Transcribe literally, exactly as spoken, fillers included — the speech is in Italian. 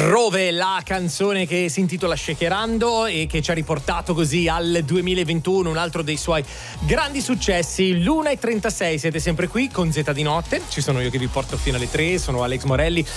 Rove, la canzone che si intitola Shakerando e che ci ha riportato così al duemilaventuno, un altro dei suoi grandi successi. L'una e trentasei, siete sempre qui con Z di Notte, ci sono io che vi porto fino alle tre, sono Alex Morelli